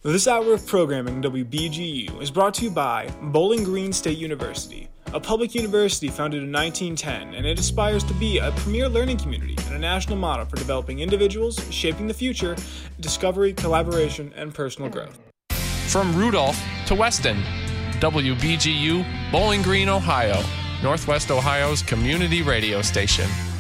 This hour of programming, WBGU, is brought to you by Bowling Green State University, a public university founded in 1910, and it aspires to be a premier learning community and a national model for developing individuals, shaping the future, discovery, collaboration, and personal growth. From Rudolph to Weston, WBGU, Bowling Green, Ohio, Northwest Ohio's community radio station.